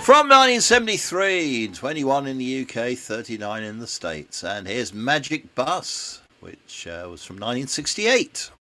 From 1973, 21 in the UK, 39 in the States. And here's Magic Bus, which was from 1968.